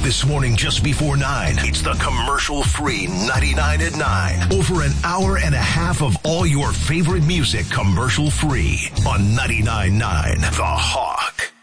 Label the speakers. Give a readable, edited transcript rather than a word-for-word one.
Speaker 1: This morning just before 9, it's the commercial-free 99 at 9. Over an hour and a half of all your favorite music commercial-free on 99.9 The Hawk.